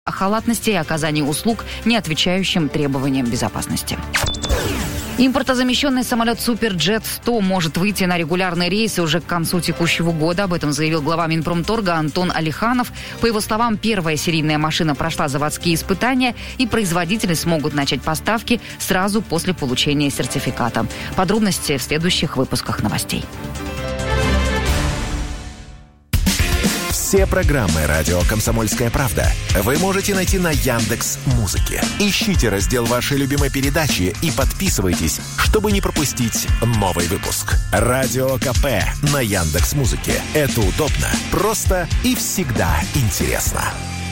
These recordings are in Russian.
о халатности и оказании услуг, не отвечающим требованиям безопасности. Импортозамещенный самолет «Суперджет-100» может выйти на регулярные рейсы уже к концу текущего года. Об этом заявил глава Минпромторга Антон Алиханов. По его словам, первая серийная машина прошла заводские испытания, и производители смогут начать поставки сразу после получения сертификата. Подробности в следующих выпусках новостей. Все программы «Радио Комсомольская правда» вы можете найти на Яндекс.Музыке. Ищите раздел вашей любимой передачи и подписывайтесь, чтобы не пропустить новый выпуск. Радио КП на Яндекс.Музыке. Это удобно, просто и всегда интересно.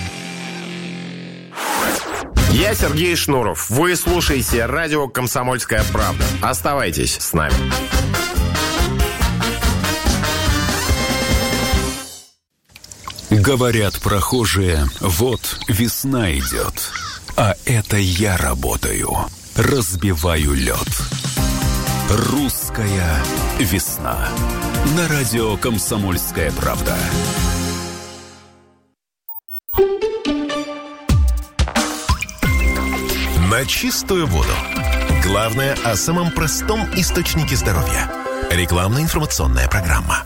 Я Сергей Шнуров. Вы слушаете «Радио Комсомольская правда». Оставайтесь с нами. Говорят прохожие, вот весна идет, а это я работаю, разбиваю лед. Русская весна. На радио «Комсомольская правда». На чистую воду. Главное о самом простом источнике здоровья. Рекламно-информационная программа.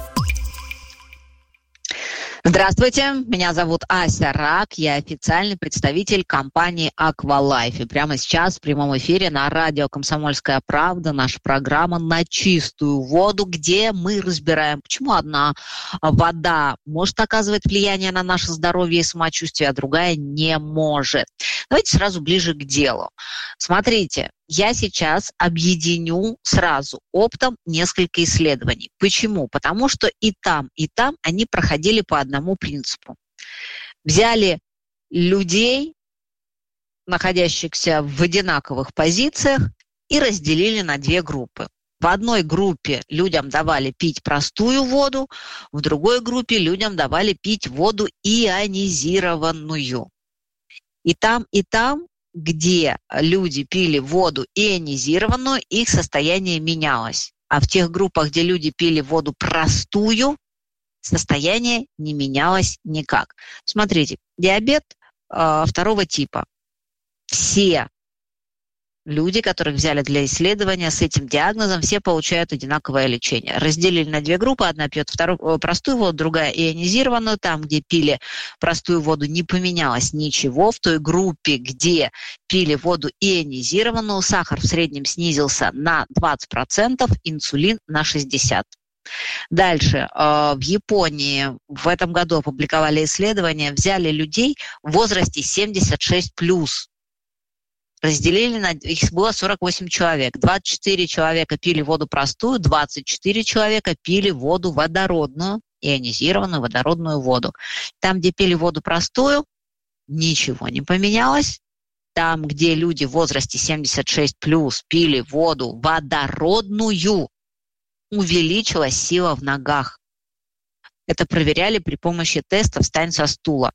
Здравствуйте, меня зовут Ася Рак, я официальный представитель компании Аквалайф. И прямо сейчас в прямом эфире на радио «Комсомольская правда» наша программа «На чистую воду», где мы разбираем, почему одна вода может оказывать влияние на наше здоровье и самочувствие, а другая не может. Давайте сразу ближе к делу. Смотрите, я сейчас объединю сразу оптом несколько исследований. Почему? Потому что и там они проходили по одному принципу. Взяли людей, находящихся в одинаковых позициях, и разделили на две группы. В одной группе людям давали пить простую воду, в другой группе людям давали пить воду ионизированную. И там, где люди пили воду ионизированную, их состояние менялось. А в тех группах, где люди пили воду простую, состояние не менялось никак. Смотрите, диабет второго типа. Все люди, которых взяли для исследования с этим диагнозом, все получают одинаковое лечение. Разделили на две группы. Одна пьет простую воду, другая ионизированную. Там, где пили простую воду, не поменялось ничего. В той группе, где пили воду ионизированную, сахар в среднем снизился на 20%, инсулин на 60%. Дальше. В Японии в этом году опубликовали исследование, взяли людей в возрасте 76+. Разделили на... Их было 48 человек. 24 человека пили воду простую, 24 человека пили воду водородную, ионизированную водородную воду. Там, где пили воду простую, ничего не поменялось. Там, где люди в возрасте 76+, пили воду водородную, увеличилась сила в ногах. Это проверяли при помощи теста «Встань со стула».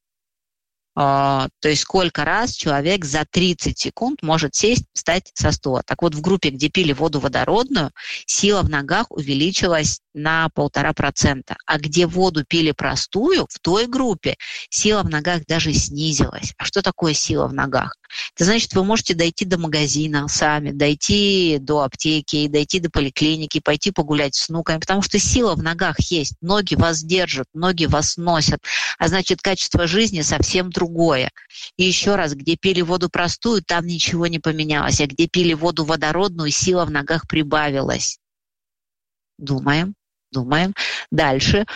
То есть сколько раз человек за 30 секунд может сесть, встать со стула. Так вот, в группе, где пили воду водородную, сила в ногах увеличилась на 1,5%. А где воду пили простую, в той группе сила в ногах даже снизилась. А что такое сила в ногах? Это значит, вы можете дойти до магазина сами, дойти до аптеки, дойти до поликлиники, пойти погулять с внуками, потому что сила в ногах есть. Ноги вас держат, ноги вас носят. А значит, качество жизни совсем другое. И еще раз, где пили воду простую, там ничего не поменялось. А где пили воду водородную, сила в ногах прибавилась. Думаем. Дальше.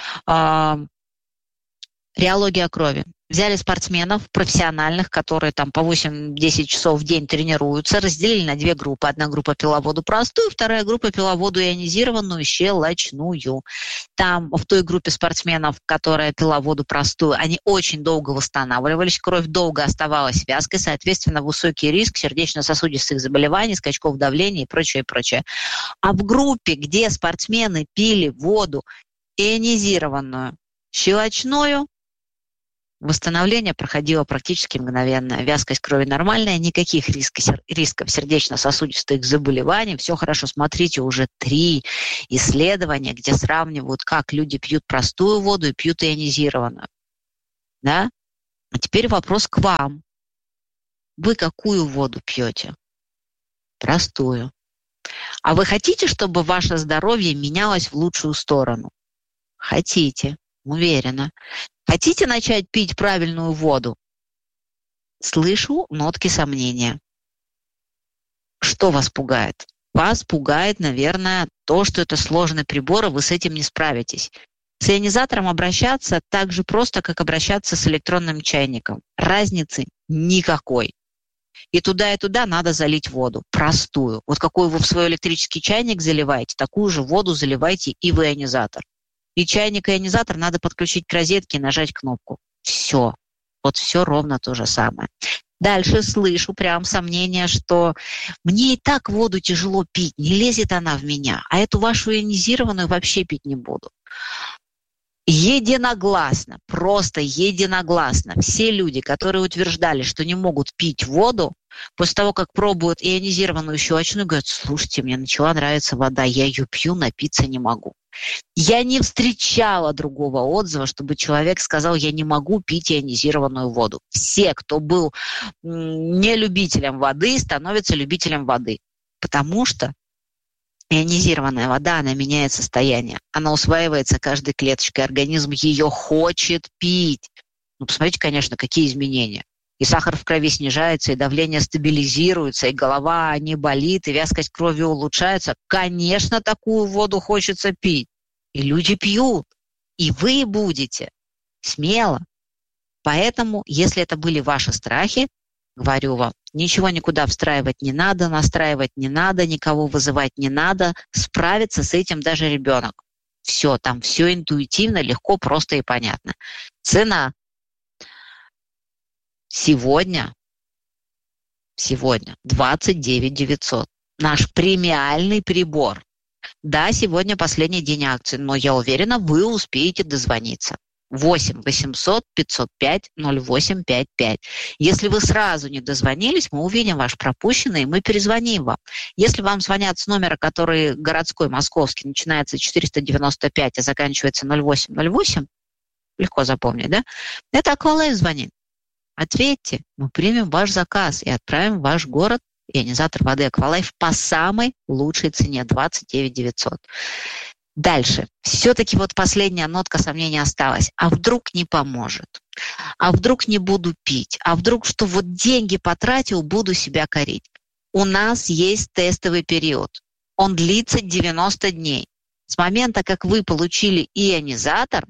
Реология крови. Взяли спортсменов профессиональных, которые там по 8-10 часов в день тренируются, разделили на две группы. Одна группа пила воду простую, вторая группа пила воду ионизированную, щелочную. Там в той группе спортсменов, которая пила воду простую, они очень долго восстанавливались, кровь долго оставалась вязкой, соответственно, высокий риск сердечно-сосудистых заболеваний, скачков давления и прочее, прочее. А в группе, где спортсмены пили воду ионизированную, щелочную, восстановление проходило практически мгновенно. Вязкость крови нормальная, никаких рисков сердечно-сосудистых заболеваний. Все хорошо. Смотрите, уже 3 исследования, где сравнивают, как люди пьют простую воду и пьют ионизированную. Да? А теперь вопрос к вам. Вы какую воду пьете? Простую. А вы хотите, чтобы ваше здоровье менялось в лучшую сторону? Хотите, уверена. Хотите начать пить правильную воду? Слышу нотки сомнения. Что вас пугает? Вас пугает, наверное, то, что это сложный прибор, и вы с этим не справитесь. С ионизатором обращаться так же просто, как обращаться с электронным чайником. Разницы никакой. И туда надо залить воду, простую. Вот какую вы в свой электрический чайник заливаете, такую же воду заливайте и в ионизатор. И чайник, и ионизатор надо подключить к розетке и нажать кнопку. Все. Вот все ровно то же самое. Дальше слышу прям сомнение, что мне и так воду тяжело пить, не лезет она в меня, а эту вашу ионизированную вообще пить не буду. Единогласно, просто единогласно, все люди, которые утверждали, что не могут пить воду, после того, как пробуют ионизированную щелочную, говорят: слушайте, мне начала нравиться вода, я ее пью, напиться не могу. Я не встречала другого отзыва, чтобы человек сказал: я не могу пить ионизированную воду. Все, кто был не любителем воды, становятся любителем воды, потому что ионизированная вода, она меняет состояние. Она усваивается каждой клеточкой. Организм ее хочет пить. Ну, посмотрите, конечно, какие изменения. И сахар в крови снижается, и давление стабилизируется, и голова не болит, и вязкость крови улучшается. Конечно, такую воду хочется пить. И люди пьют. И вы будете. Смело. Поэтому, если это были ваши страхи, говорю вам, ничего никуда встраивать не надо, настраивать не надо, никого вызывать не надо. Справится с этим даже ребенок. Все, там все интуитивно, легко, просто и понятно. Цена. Сегодня 29 900. Наш премиальный прибор. Да, сегодня последний день акции, но я уверена, вы успеете дозвониться. 8 800 505 0855. Если вы сразу не дозвонились, мы увидим ваш пропущенный, и мы перезвоним вам. Если вам звонят с номера, который городской, московский, начинается 495, а заканчивается 0808, легко запомнить, да? Это Аквалайф звонит. Ответьте, мы примем ваш заказ и отправим в ваш город ионизатор воды Аквалайф по самой лучшей цене 29 900. Дальше. Все-таки вот последняя нотка сомнения осталась. А вдруг не поможет? А вдруг не буду пить? А вдруг, что вот деньги потратил, буду себя корить? У нас есть тестовый период. Он длится 90 дней. С момента, как вы получили ионизатор,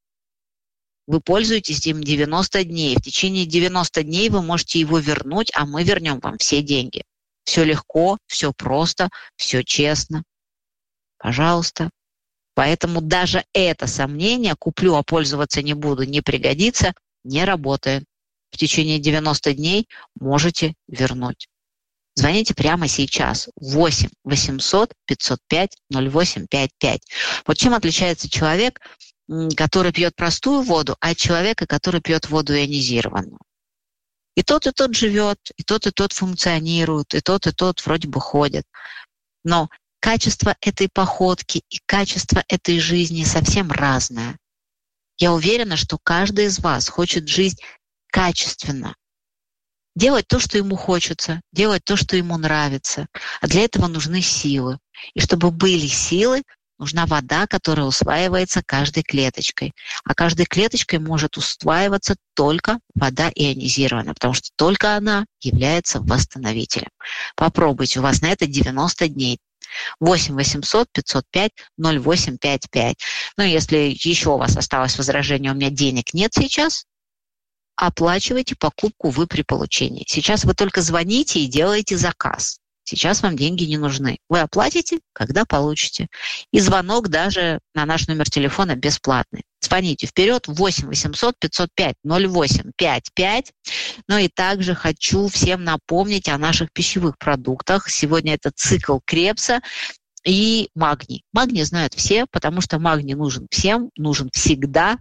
вы пользуетесь им 90 дней. В течение 90 дней вы можете его вернуть, а мы вернем вам все деньги. Все легко, все просто, все честно. Пожалуйста. Поэтому даже это сомнение, куплю, а пользоваться не буду, не пригодится, не работает. В течение 90 дней можете вернуть. Звоните прямо сейчас. 8 800 505 0855. Вот чем отличается человек, который пьет простую воду, от человека, который пьет воду ионизированную. И тот живет, и тот функционирует, и тот вроде бы ходит. Но качество этой походки и качество этой жизни совсем разное. Я уверена, что каждый из вас хочет жить качественно. Делать то, что ему хочется, делать то, что ему нравится. А для этого нужны силы. И чтобы были силы, нужна вода, которая усваивается каждой клеточкой. А каждой клеточкой может усваиваться только вода ионизированная, потому что только она является восстановителем. Попробуйте, у вас на это 90 дней. 8 800 505 0855. Ну, если еще у вас осталось возражение, у меня денег нет сейчас, оплачивайте покупку вы при получении. Сейчас вы только звоните и делаете заказ. Сейчас вам деньги не нужны. Вы оплатите, когда получите. И звонок даже на наш номер телефона бесплатный. Звоните вперед 8 800 505 0855. Ну и также хочу всем напомнить о наших пищевых продуктах. Сегодня это цикл Крепса и магний. Магний знают все, потому что магний нужен всем, нужен всегда.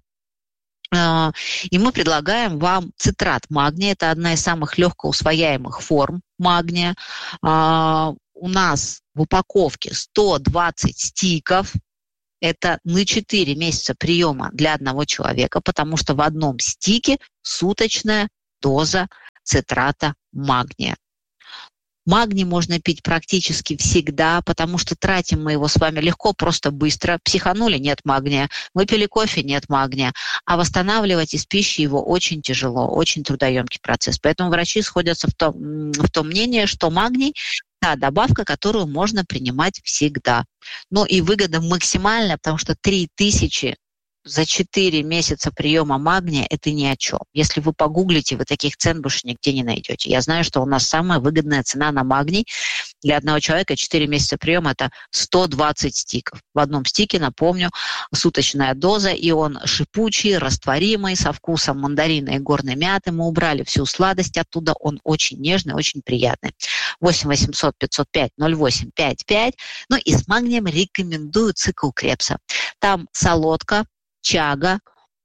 И мы предлагаем вам цитрат магния. Это одна из самых легко усвояемых форм магния. У нас в упаковке 120 стиков. это на 4 месяца приема для одного человека, потому что в одном стике суточная доза цитрата магния. Магний можно пить практически всегда, потому что тратим мы его с вами легко, просто быстро. Психанули — нет магния. Выпили кофе — нет магния. А восстанавливать из пищи его очень тяжело, очень трудоемкий процесс. Поэтому врачи сходятся в том мнении, что магний – та добавка, которую можно принимать всегда. Ну и выгода максимальная, потому что 3000 за 4 месяца приема магния – это ни о чем. Если вы погуглите, вы таких цен больше нигде не найдете. Я знаю, что у нас самая выгодная цена на магний для одного человека 4 месяца приема – это 120 стиков. В одном стике, напомню, суточная доза, и он шипучий, растворимый, со вкусом мандарина и горной мяты. Мы убрали всю сладость оттуда, он очень нежный, очень приятный. 8 800 505 08 55. Ну и с магнием рекомендую цикл Кребса. Там солодка, чага,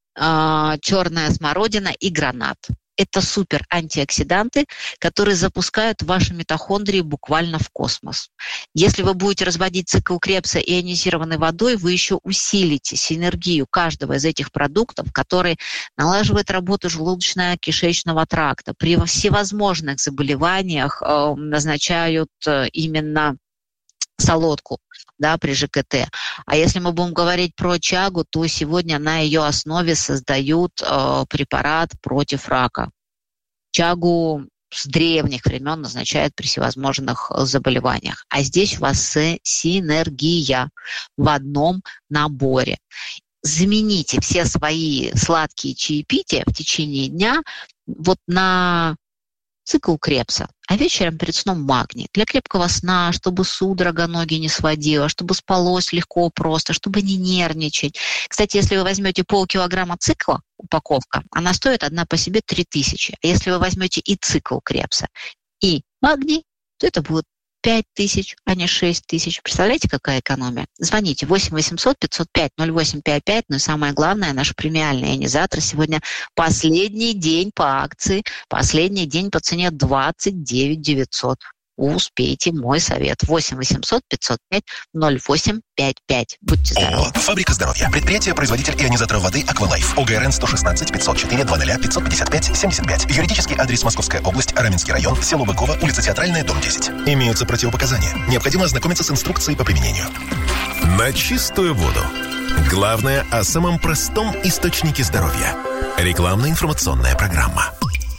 черная смородина и гранат. Это супер антиоксиданты, которые запускают ваши митохондрии буквально в космос. Если вы будете разводить цикл Кребса ионизированной водой, вы еще усилите синергию каждого из этих продуктов, который налаживает работу желудочно-кишечного тракта. При всевозможных заболеваниях назначают именно солодку, да, при ЖКТ. А если мы будем говорить про чагу, то сегодня на ее основе создают препарат против рака. Чагу с древних времен назначают при всевозможных заболеваниях. А здесь у вас синергия в одном наборе. Замените все свои сладкие чаепития в течение дня вот на цикл Кребса, а вечером перед сном магний. Для крепкого сна, чтобы судорога ноги не сводила, чтобы спалось легко, просто, чтобы не нервничать. Кстати, если вы возьмете полкилограмма цикла, упаковка, она стоит одна по себе 3000. А если вы возьмете и цикл Кребса, и магний, то это будет 5000, а не 6000. Представляете, какая экономия? Звоните 8 800 505 08 55. Ну и самое главное, наш премиальный ионизатор сегодня последний день по акции, последний день по цене 29 900. Успейте, мой совет. 8 800 505 08 55. Будьте здоровы. ООО «Фабрика здоровья». Предприятие-производитель ионизаторов воды «Аквалайф». ОГРН 116 504 00 555 75. Юридический адрес: Московская область, Раменский район, село Быково, улица Театральная, дом 10. Имеются противопоказания. Необходимо ознакомиться с инструкцией по применению. На чистую воду. Главное о самом простом источнике здоровья. Рекламно-информационная программа.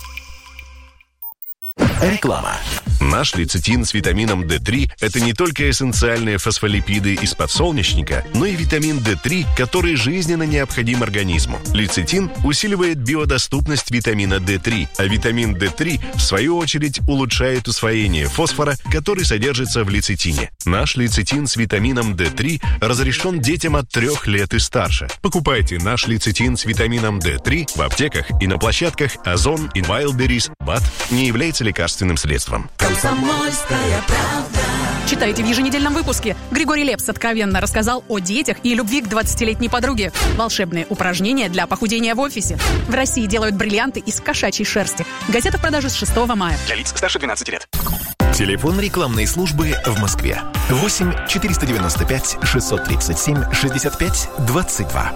Реклама. Наш лецитин с витамином D3 – это не только эссенциальные фосфолипиды из подсолнечника, но и витамин D3, который жизненно необходим организму. Лецитин усиливает биодоступность витамина D3, а витамин D3, в свою очередь, улучшает усвоение фосфора, который содержится в лецитине. Наш лецитин с витамином D3 разрешен детям от 3 лет и старше. Покупайте наш лецитин с витамином D3 в аптеках и на площадках Озон и Wildberries. БАД не является лекарственным средством. Комсомольская правда. Читайте в еженедельном выпуске. Григорий Лепс откровенно рассказал о детях и любви к 20-летней подруге. Волшебные упражнения для похудения в офисе. В России делают бриллианты из кошачьей шерсти. Газета в продаже с 6 мая. Для лиц старше 12 лет. Телефон рекламной службы в Москве. 8 495 637 65 22.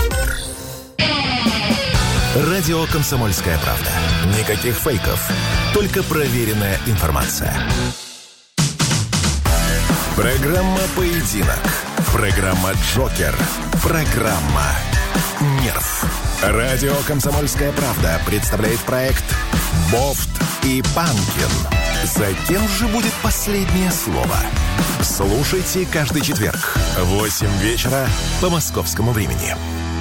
Радио «Комсомольская правда». Никаких фейков, только проверенная информация. Программа «Поединок». Программа «Джокер». Программа «Нерв». Радио «Комсомольская правда» представляет проект «Бофт и Панкин». За кем же будет последнее слово? Слушайте каждый четверг в 8 вечера по московскому времени.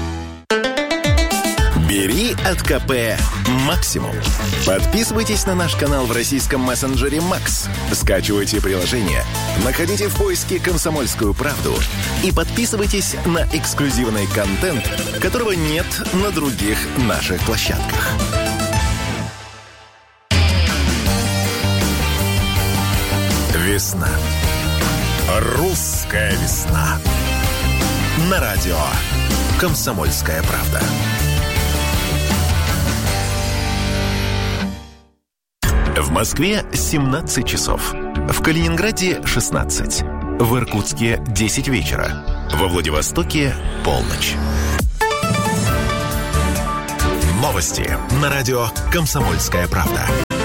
Бери от КП максимум. Подписывайтесь на наш канал в российском мессенджере Макс. Скачивайте приложение, находите в поиске «Комсомольскую правду» и подписывайтесь на эксклюзивный контент, которого нет на других наших площадках. Весна. Русская весна. На радио «Комсомольская правда». В Москве 17 часов. В Калининграде 16. В Иркутске 10 вечера. Во Владивостоке полночь. Новости на радио «Комсомольская правда».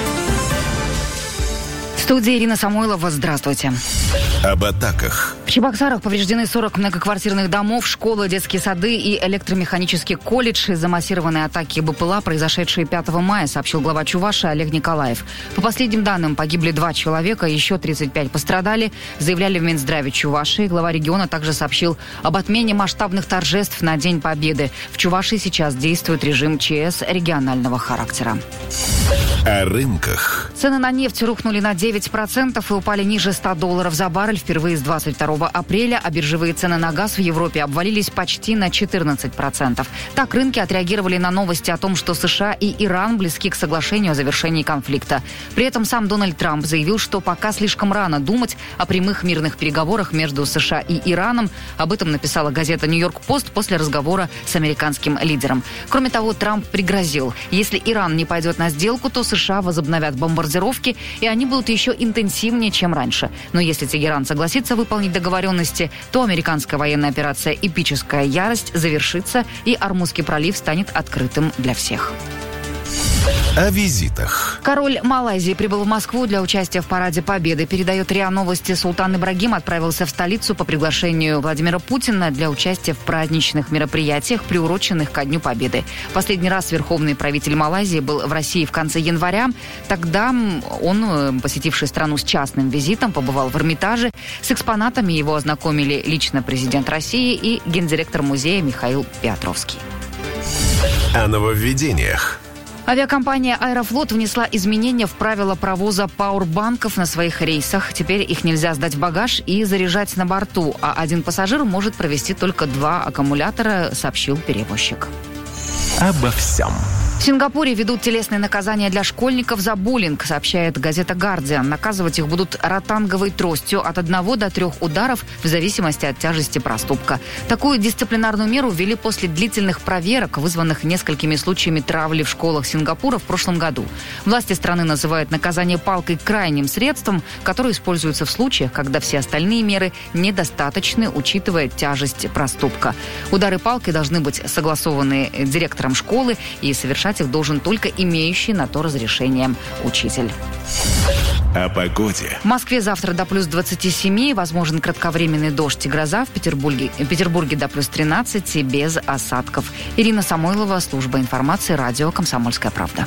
В студии Ирина Самойлова. Здравствуйте. Об атаках. В Чебоксарах повреждены 40 многоквартирных домов, школы, детские сады и электромеханический колледж из-за массированной атаки БПЛА, произошедшей 5 мая, сообщил глава Чувашии Олег Николаев. По последним данным, погибли 2 человека, еще 35 пострадали, заявляли в Минздраве Чувашии. Глава региона также сообщил об отмене масштабных торжеств на День Победы. В Чувашии сейчас действует режим ЧС регионального характера. О рынках. Цены на нефть рухнули на 9% и упали ниже $100 за баррель впервые с 22 апреля, а биржевые цены на газ в Европе обвалились почти на 14%. Так рынки отреагировали на новости о том, что США и Иран близки к соглашению о завершении конфликта. При этом сам Дональд Трамп заявил, что пока слишком рано думать о прямых мирных переговорах между США и Ираном. Об этом написала газета «Нью-Йорк-Пост» после разговора с американским лидером. Кроме того, Трамп пригрозил, если Иран не пойдет на сделку, то США возобновят бомбардировки, и они будут еще интенсивнее, чем раньше. Но если Тегеран согласится выполнить договоренности, то американская военная операция «Эпическая ярость» завершится, и Ормузский пролив станет открытым для всех. О визитах. Король Малайзии прибыл в Москву для участия в Параде Победы. Передает РИА Новости. Султан Ибрагим отправился в столицу по приглашению Владимира Путина для участия в праздничных мероприятиях, приуроченных ко Дню Победы. Последний раз верховный правитель Малайзии был в России в конце января. Тогда он, посетивший страну с частным визитом, побывал в Эрмитаже. С экспонатами его ознакомили лично президент России и гендиректор музея Михаил Петровский. О нововведениях. Авиакомпания «Аэрофлот» внесла изменения в правила провоза пауэрбанков на своих рейсах. Теперь их нельзя сдать в багаж и заряжать на борту, а один пассажир может провести только 2 аккумулятора, сообщил перевозчик. Обо всем. В Сингапуре ведут телесные наказания для школьников за буллинг, сообщает газета «Гардиан». Наказывать их будут ротанговой тростью от 1 до 3 ударов в зависимости от тяжести проступка. Такую дисциплинарную меру ввели после длительных проверок, вызванных несколькими случаями травли в школах Сингапура в прошлом году. Власти страны называют наказание палкой крайним средством, которое используется в случаях, когда все остальные меры недостаточны, учитывая тяжесть проступка. Удары палкой должны быть согласованы директором школы, и совершать их должен только имеющий на то разрешение учитель. О погоде. В Москве завтра до плюс 27, возможен кратковременный дождь и гроза. В Петербурге до плюс 13 и без осадков. Ирина Самойлова, служба информации, радио «Комсомольская правда».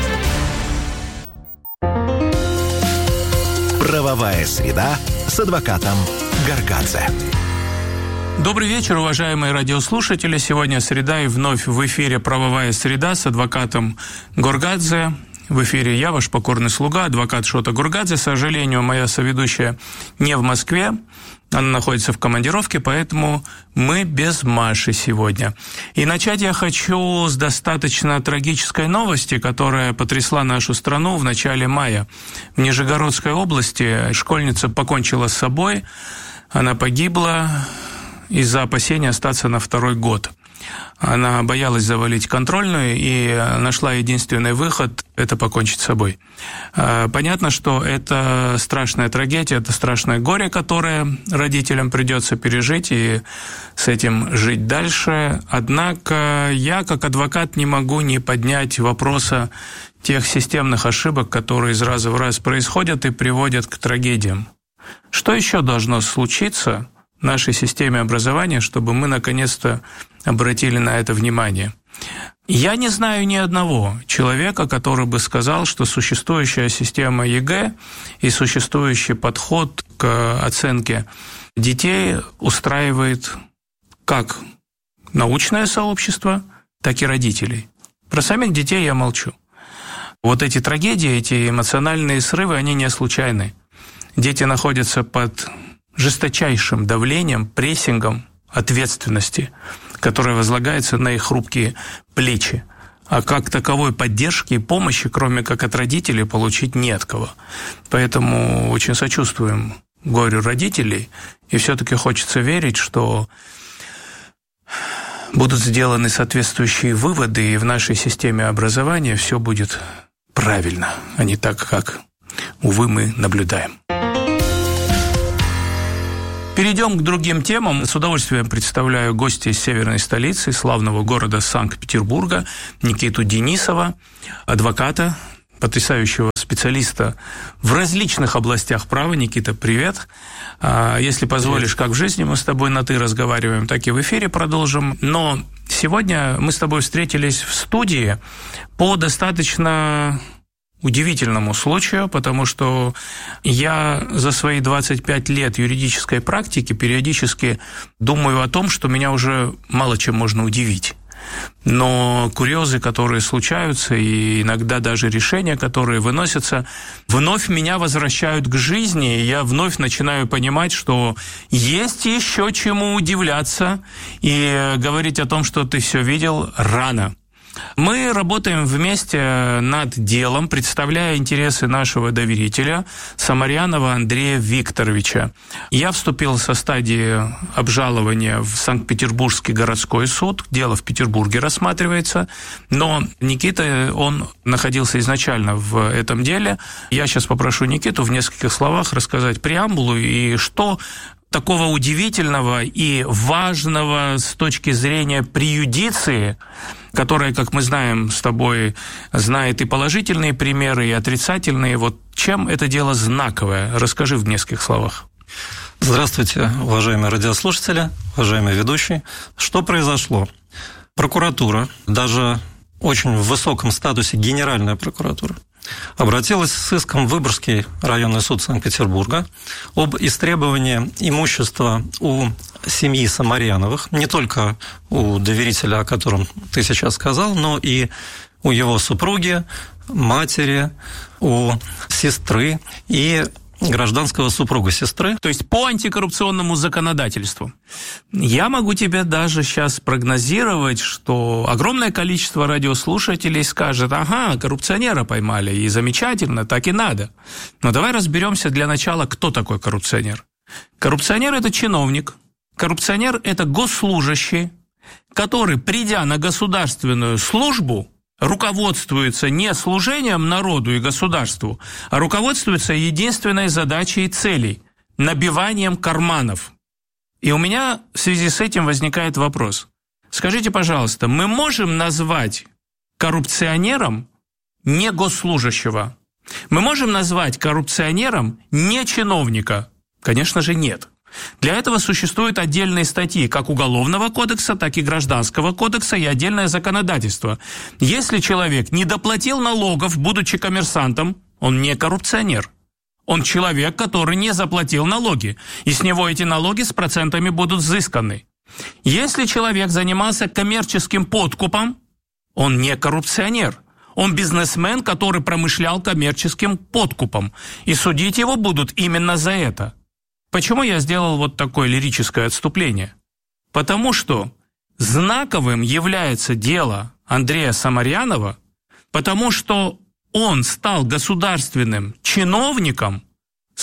Правовая среда с адвокатом Горгадзе. Добрый вечер, уважаемые радиослушатели. Сегодня среда, и вновь в эфире «Правовая среда» с адвокатом Горгадзе. В эфире я, ваш покорный слуга, адвокат Шота Горгадзе. К сожалению, моя соведущая не в Москве. Она находится в командировке, поэтому мы без Маши сегодня. И начать я хочу с достаточно трагической новости, которая потрясла нашу страну в начале мая. В Нижегородской области школьница покончила с собой. Она погибла из-за опасения остаться на 2-й год. Она боялась завалить контрольную и нашла единственный выход – это покончить с собой. Понятно, что это страшная трагедия, это страшное горе, которое родителям придется пережить и с этим жить дальше. Однако я, как адвокат, не могу не поднять вопроса тех системных ошибок, которые из раза в раз происходят и приводят к трагедиям. Что еще должно случиться в нашей системе образования, чтобы мы наконец-то обратили на это внимание? Я не знаю ни одного человека, который бы сказал, что существующая система ЕГЭ и существующий подход к оценке детей устраивает как научное сообщество, так и родителей. Про самих детей я молчу. Вот эти трагедии, эти эмоциональные срывы, они не случайны. Дети находятся под жесточайшим давлением, прессингом ответственности, которая возлагается на их хрупкие плечи. А как таковой поддержки и помощи, кроме как от родителей, получить не от кого. Поэтому очень сочувствуем горю родителей, и все-таки хочется верить, что будут сделаны соответствующие выводы, и в нашей системе образования все будет правильно, а не так, как, увы, мы наблюдаем. Перейдем к другим темам. С удовольствием представляю гостя из северной столицы, славного города Санкт-Петербурга, Никиту Денисова, адвоката, потрясающего специалиста в различных областях права. Никита, привет. Если позволишь, как в жизни мы с тобой на «ты» разговариваем, так и в эфире продолжим. Но сегодня мы с тобой встретились в студии по достаточно удивительному случаю, потому что я за свои 25 лет юридической практики периодически думаю о том, что меня уже мало чем можно удивить. Но курьезы, которые случаются, и иногда даже решения, которые выносятся, вновь меня возвращают к жизни, и я вновь начинаю понимать, что есть еще чему удивляться, и говорить о том, что ты все видел, рано. Мы работаем вместе над делом, представляя интересы нашего доверителя Самарьянова Андрея Викторовича. Я вступил со стадии обжалования в Санкт-Петербургский городской суд. Дело в Петербурге рассматривается. Но Никита, он находился изначально в этом деле. Я сейчас попрошу Никиту в нескольких словах рассказать преамбулу и что такого удивительного и важного с точки зрения преюдиции, которая, как мы знаем с тобой, знает и положительные примеры, и отрицательные. Вот чем это дело знаковое? Расскажи в нескольких словах. Здравствуйте, уважаемые радиослушатели, уважаемый ведущий. Что произошло? Прокуратура, даже очень в высоком статусе Генеральная прокуратура, обратилась с иском в Выборгский районный суд Санкт-Петербурга об истребовании имущества у семьи Самарьяновых, не только у доверителя, о котором ты сейчас сказал, но и у его супруги, матери, у сестры и гражданского супруга сестры. То есть по антикоррупционному законодательству. Я могу тебе даже сейчас прогнозировать, что огромное количество радиослушателей скажет: ага, коррупционера поймали, и замечательно, так и надо. Но давай разберемся для начала, кто такой коррупционер. Коррупционер – это чиновник. Коррупционер – это госслужащий, который, придя на государственную службу, руководствуется не служением народу и государству, а руководствуется единственной задачей и целей – набиванием карманов. И у меня в связи с этим возникает вопрос. Скажите, пожалуйста, мы можем назвать коррупционером не госслужащего? Мы можем назвать коррупционером не чиновника? Конечно же, нет. Для этого существуют отдельные статьи как Уголовного кодекса, так и Гражданского кодекса и отдельное законодательство. Если человек не доплатил налогов, будучи коммерсантом, он не коррупционер. Он человек, который не заплатил налоги, и с него эти налоги с процентами будут взысканы. Если человек занимался коммерческим подкупом, он не коррупционер. Он бизнесмен, который промышлял коммерческим подкупом, и судить его будут именно за это. Почему я сделал вот такое лирическое отступление? Потому что знаковым является дело Андрея Самарьянова, потому что он стал государственным чиновником с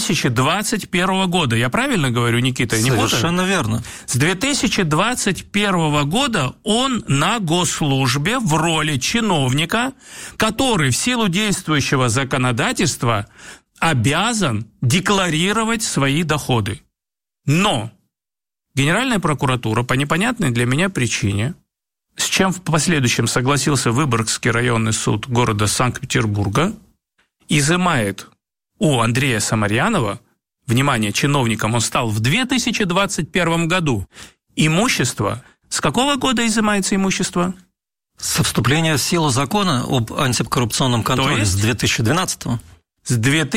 2021 года. Я правильно говорю, Никита? Совершенно верно. С 2021 года он на госслужбе в роли чиновника, который в силу действующего законодательства обязан декларировать свои доходы. Но Генеральная прокуратура по непонятной для меня причине, с чем в последующем согласился Выборгский районный суд города Санкт-Петербурга, изымает у Андрея Самарьянова, внимание, чиновником он стал в 2021 году, имущество. С какого года изымается имущество? Со вступления в силу закона об антикоррупционном контроле с 2012-го. С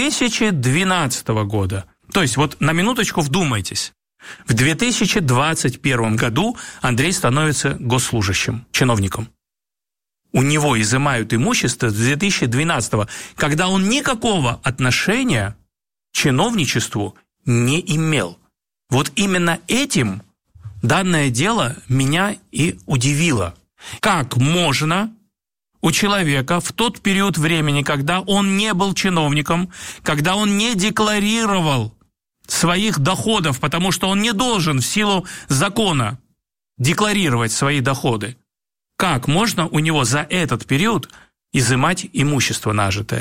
2012 года. То есть вот на минуточку вдумайтесь. В 2021 году Андрей становится госслужащим, чиновником. У него изымают имущество с 2012, когда он никакого отношения к чиновничеству не имел. Вот именно этим данное дело меня и удивило. Как можно у человека в тот период времени, когда он не был чиновником, когда он не декларировал своих доходов, потому что он не должен в силу закона декларировать свои доходы, как можно у него за этот период изымать имущество нажитое?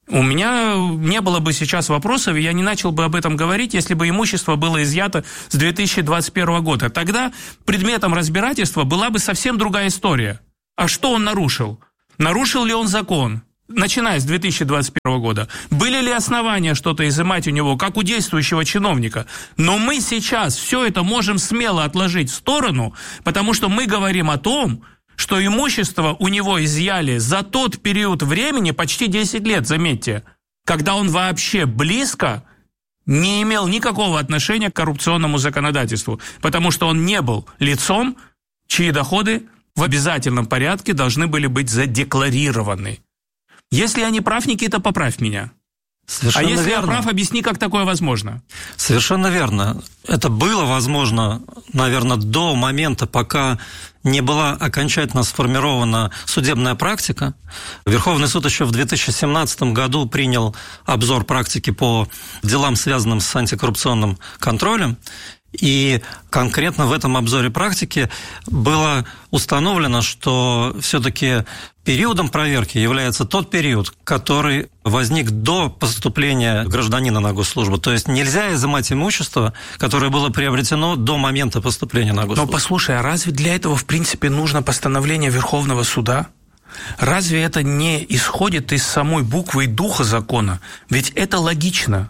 У меня не было бы сейчас вопросов, и я не начал бы об этом говорить, если бы имущество было изъято с 2021 года. Тогда предметом разбирательства была бы совсем другая история. А что он нарушил? Нарушил ли он закон? Начиная с 2021 года. Были ли основания что-то изымать у него, как у действующего чиновника? Но мы сейчас все это можем смело отложить в сторону, потому что мы говорим о том, что имущество у него изъяли за тот период времени, почти 10 лет, заметьте, когда он вообще близко не имел никакого отношения к коррупционному законодательству, потому что он не был лицом, чьи доходы в обязательном порядке должны были быть задекларированы. Если я не прав, Никита, поправь меня. Совершенно если верно. Я прав, объясни, как такое возможно. Совершенно верно. Это было возможно, наверное, до момента, пока не была окончательно сформирована судебная практика. Верховный суд еще в 2017 году принял обзор практики по делам, связанным с антикоррупционным контролем. И конкретно в этом обзоре практики было установлено, что все-таки периодом проверки является тот период, который возник до поступления гражданина на госслужбу. То есть нельзя изымать имущество, которое было приобретено до момента поступления на госслужбу. Но послушай, а разве для этого, в принципе, нужно постановление Верховного суда? Разве это не исходит из самой буквы и духа закона? Ведь это логично.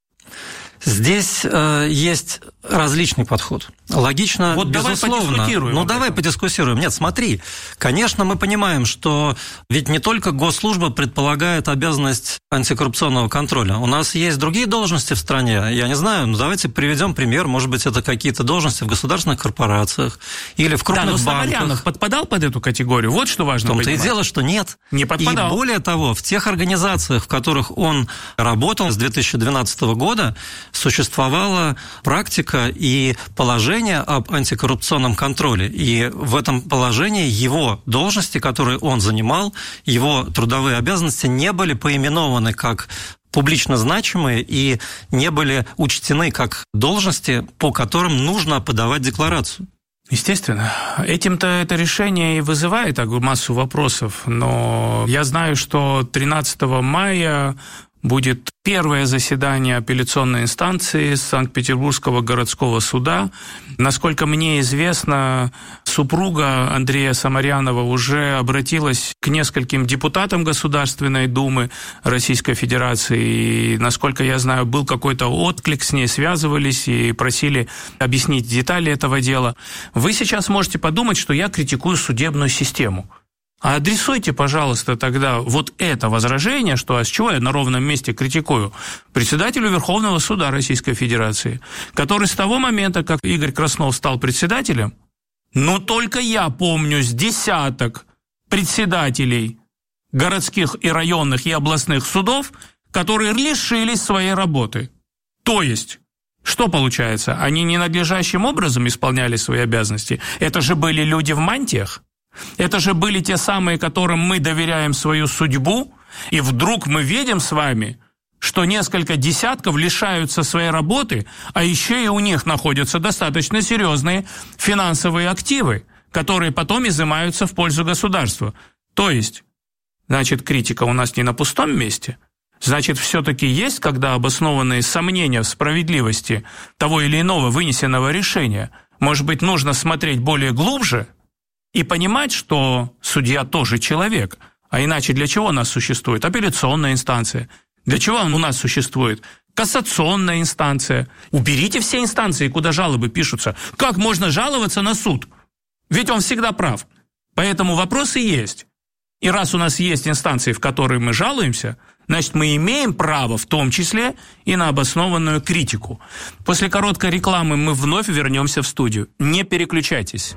Здесь есть различный подход. Логично, вот безусловно. Давай подискуссируем. Нет, смотри, конечно, мы понимаем, что ведь не только госслужба предполагает обязанность антикоррупционного контроля. У нас есть другие должности в стране. Я не знаю, давайте приведем пример. Может быть, это какие-то должности в государственных корпорациях или в крупных банках. Самарянов подпадал под эту категорию? Вот что важно понимать. В том-то и дело, что нет. Не подпадал. И более того, в тех организациях, в которых он работал с 2012 года, существовала практика и положение об антикоррупционном контроле. И в этом положении его должности, которые он занимал, его трудовые обязанности не были поименованы как публично значимые и не были учтены как должности, по которым нужно подавать декларацию. Естественно. Этим-то это решение и вызывает массу вопросов. Но я знаю, что 13 мая будет первое заседание апелляционной инстанции Санкт-Петербургского городского суда. Насколько мне известно, супруга Андрея Самарянова уже обратилась к нескольким депутатам Государственной Думы Российской Федерации. И, насколько я знаю, был какой-то отклик, с ней связывались и просили объяснить детали этого дела. Вы сейчас можете подумать, что я критикую судебную систему. А адресуйте, пожалуйста, тогда вот это возражение, что а с чего я на ровном месте критикую, председателю Верховного суда Российской Федерации, который с того момента, как Игорь Краснов стал председателем, только я помню с десяток председателей городских и районных и областных судов, которые лишились своей работы. То есть, что получается? Они ненадлежащим образом исполняли свои обязанности. Это же были люди в мантиях. Это же были те самые, которым мы доверяем свою судьбу, и вдруг мы видим с вами, что несколько десятков лишаются своей работы, а еще и у них находятся достаточно серьезные финансовые активы, которые потом изымаются в пользу государства. То есть, значит, критика у нас не на пустом месте. Значит, все-таки есть, когда обоснованные сомнения в справедливости того или иного вынесенного решения. Может быть, нужно смотреть более глубже и понимать, что судья тоже человек. А иначе для чего у нас существует апелляционная инстанция? Для чего у нас существует кассационная инстанция? Уберите все инстанции, куда жалобы пишутся. Как можно жаловаться на суд? Ведь он всегда прав. Поэтому вопросы есть. И раз у нас есть инстанции, в которые мы жалуемся, значит, мы имеем право в том числе и на обоснованную критику. После короткой рекламы мы вновь вернемся в студию. Не переключайтесь.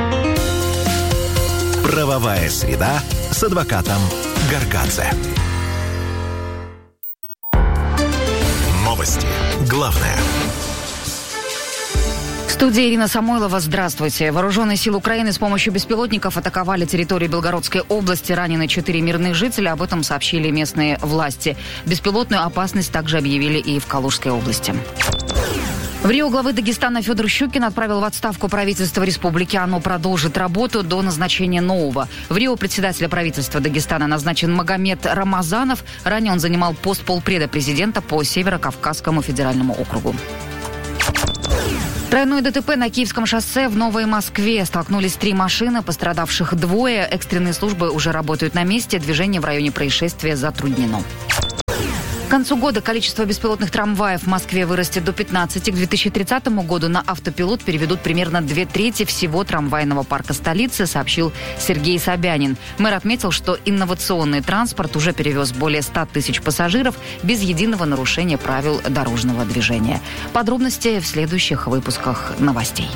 Правовая среда с адвокатом Горгадзе. Новости. Главное. В студии Ирина Самойлова. Здравствуйте. Вооруженные силы Украины с помощью беспилотников атаковали территорию Белгородской области. Ранены 4 мирных жителя. Об этом сообщили местные власти. Беспилотную опасность также объявили и в Калужской области. В Рио главы Дагестана Федор Щукин отправил в отставку правительство республики. Оно продолжит работу до назначения нового. В Рио председателя правительства Дагестана назначен Магомед Рамазанов. Ранее он занимал пост полпреда президента по Северо-Кавказскому федеральному округу. Тройное ДТП на Киевском шоссе в Новой Москве. Столкнулись 3 машины, пострадавших 2. Экстренные службы уже работают на месте. Движение в районе происшествия затруднено. К концу года количество беспилотных трамваев в Москве вырастет до 15. К 2030 году на автопилот переведут примерно 2/3 всего трамвайного парка столицы, сообщил Сергей Собянин. Мэр отметил, что инновационный транспорт уже перевез более 100 тысяч пассажиров без единого нарушения правил дорожного движения. Подробности в следующих выпусках новостей.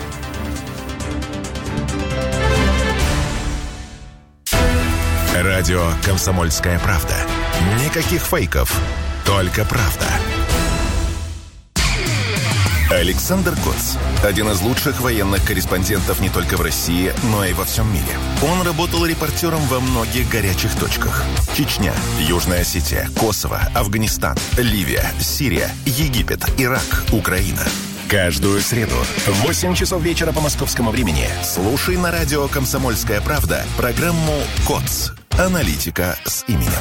Радио «Комсомольская правда». Никаких фейков, только правда. Александр Коц – один из лучших военных корреспондентов не только в России, но и во всем мире. Он работал репортером во многих горячих точках. Чечня, Южная Осетия, Косово, Афганистан, Ливия, Сирия, Египет, Ирак, Украина. Каждую среду в 8 часов вечера по московскому времени слушай на радио «Комсомольская правда» программу «Коц. Аналитика с именем».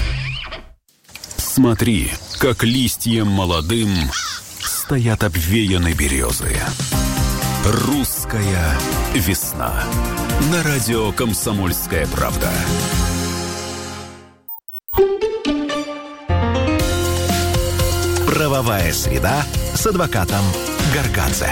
Смотри, как листьям молодым стоят обвеяны березы. Русская весна. На радио «Комсомольская правда». Правовая среда с адвокатом Горгадзе.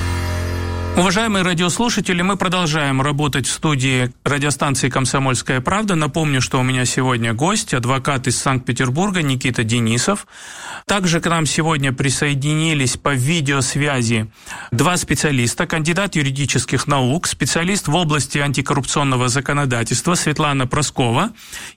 Уважаемые радиослушатели, мы продолжаем работать в студии радиостанции «Комсомольская правда». Напомню, что у меня сегодня гость, адвокат из Санкт-Петербурга Никита Денисов. Также к нам сегодня присоединились по видеосвязи 2 специалиста. Кандидат юридических наук, специалист в области антикоррупционного законодательства Светлана Проскова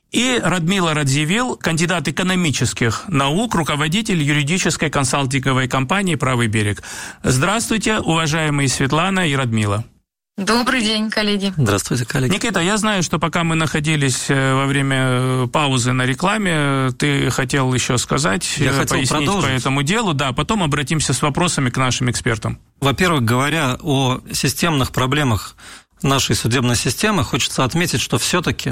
и Радмила Радзивилл, кандидат экономических наук, руководитель юридической консалтинговой компании «Правый берег». Здравствуйте, уважаемые Светлана и Радмила. Добрый день, коллеги. Здравствуйте, коллеги. Никита, я знаю, что пока мы находились во время паузы на рекламе, ты хотел еще сказать, пояснить по этому делу. Да, потом обратимся с вопросами к нашим экспертам. Во-первых, говоря о системных проблемах нашей судебной системы, хочется отметить, что все-таки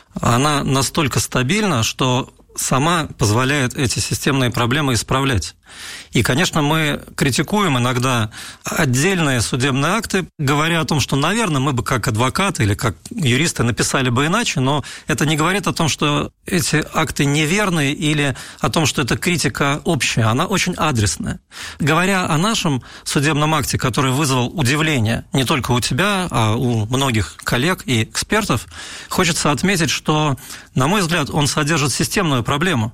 она настолько стабильна, что сама позволяет эти системные проблемы исправлять. И, конечно, мы критикуем иногда отдельные судебные акты, говоря о том, что, наверное, мы бы как адвокаты или как юристы написали бы иначе, но это не говорит о том, что эти акты неверные или о том, что это критика общая, она очень адресная. Говоря о нашем судебном акте, который вызвал удивление не только у тебя, а у многих коллег и экспертов, хочется отметить, что, на мой взгляд, он содержит системную проблему.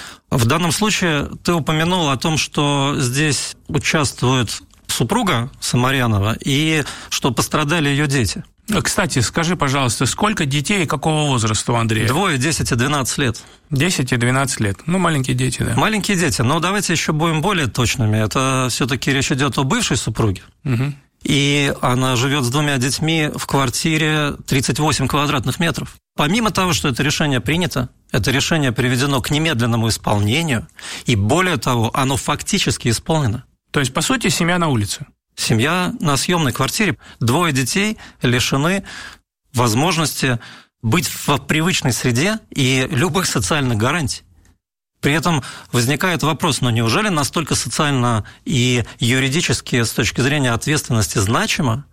В данном случае ты упомянул о том, что здесь участвует супруга Самарянова и что пострадали ее дети. Кстати, скажи, пожалуйста, сколько детей и какого возраста у Андрея? 2, 10 и 12 лет. 10 и 12 лет. Ну, маленькие дети, да. Маленькие дети. Но давайте еще будем более точными. Это все-таки речь идет о бывшей супруге. Угу. И она живет с 2 детьми в квартире 38 квадратных метров. Помимо того, что это решение принято, это решение приведено к немедленному исполнению, и более того, оно фактически исполнено. То есть, по сути, семья на улице? Семья на съемной квартире. 2 детей лишены возможности быть в привычной среде и любых социальных гарантий. При этом возникает вопрос, но неужели настолько социально и юридически с точки зрения ответственности значимо,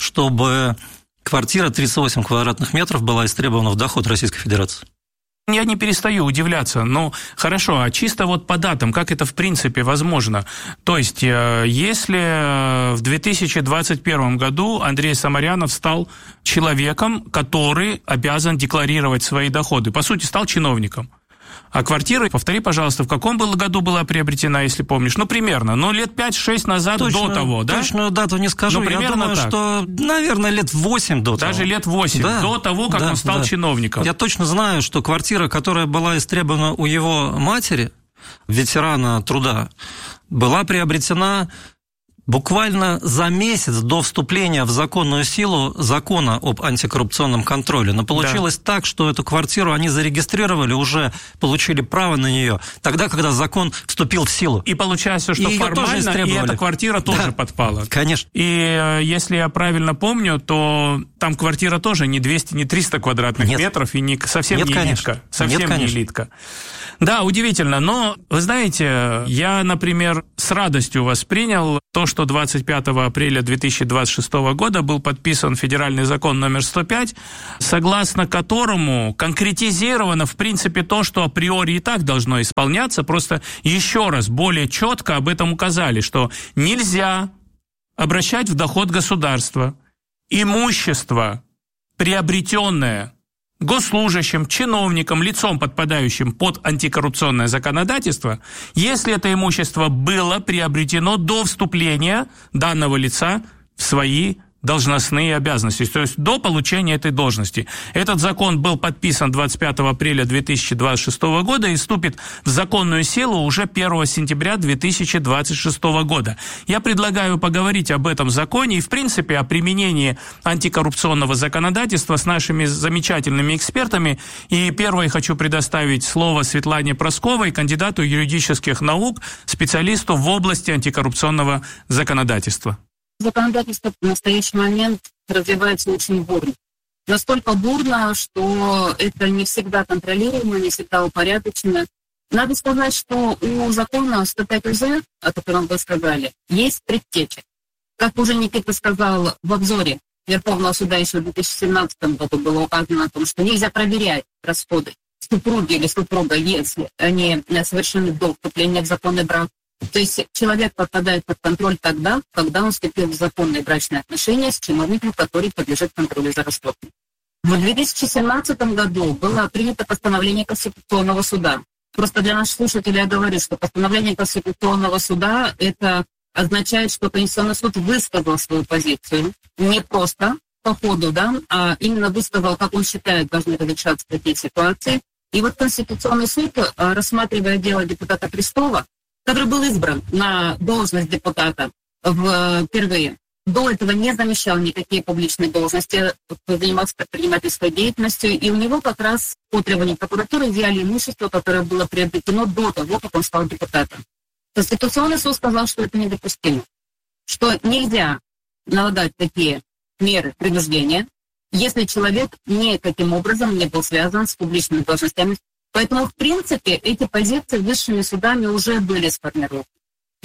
чтобы квартира 38 квадратных метров была истребована в доход Российской Федерации? Я не перестаю удивляться. Ну, хорошо, а чисто вот по датам, как это в принципе возможно? То есть, если в 2021 году Андрей Самарянов стал человеком, который обязан декларировать свои доходы, по сути, стал чиновником, а квартира, повтори, пожалуйста, в каком году была приобретена, если помнишь? Ну, примерно, лет 5-6 назад до того, да? Точную дату не скажу, примерно я думаю, так. Что, наверное, лет 8 до того. Даже лет 8, да, до того, как он стал чиновником. Я точно знаю, что квартира, которая была истребована у его матери, ветерана труда, была приобретена буквально за месяц до вступления в законную силу закона об антикоррупционном контроле. Но получилось так, что эту квартиру они зарегистрировали, уже получили право на нее, тогда, когда закон вступил в силу. И получается, что формально и эта квартира тоже подпала. Конечно. И если я правильно помню, то там квартира тоже не 200, не 300 квадратных метров, и совсем не элитка. Совсем не элитка. Да, удивительно, но, вы знаете, я, например, с радостью воспринял то, что 25 апреля 2026 года был подписан федеральный закон номер 105, согласно которому конкретизировано, в принципе, то, что априори и так должно исполняться, просто еще раз более четко об этом указали, что нельзя обращать в доход государства имущество, приобретенное госслужащим, чиновникам, лицом, подпадающим под антикоррупционное законодательство, если это имущество было приобретено до вступления данного лица в свои должностные обязанности, то есть до получения этой должности. Этот закон был подписан 25 апреля 2026 года и вступит в законную силу уже 1 сентября 2026 года. Я предлагаю поговорить об этом законе и, в принципе, о применении антикоррупционного законодательства с нашими замечательными экспертами. И первой хочу предоставить слово Светлане Просковой, кандидату юридических наук, специалисту в области антикоррупционного законодательства. Законодательство в настоящий момент развивается очень бурно. Настолько бурно, что это не всегда контролируемо, не всегда упорядочено. Надо сказать, что у закона 105 УЗ, о котором вы сказали, есть предтеча. Как уже Никита сказал, в обзоре Верховного суда еще в 2017 году было указано о том, что нельзя проверять расходы супруги или супруга, если они совершены до вступления в законный брак. То есть человек попадает под контроль тогда, когда он вступил в законные брачные отношения с чиновником, который подлежит контролю за расходами. В 2017 году было принято постановление Конституционного суда. Просто для наших слушателей я говорю, что постановление Конституционного суда это означает, что Конституционный суд высказал свою позицию. Не просто по ходу, а именно высказал, как он считает, должны разрешаться такие ситуации. И вот Конституционный суд, рассматривая дело депутата Крестова, который был избран на должность депутата впервые. До этого не замещал никакие публичные должности, занимался предпринимательской деятельностью, и у него как раз по требованию прокуратуры взяли имущество, которое было приобретено до того, как он стал депутатом. Конституционный суд сказал, что это недопустимо, что нельзя налагать такие меры принуждения, если человек никаким образом не был связан с публичными должностями. Поэтому, в принципе, эти позиции высшими судами уже были сформированы в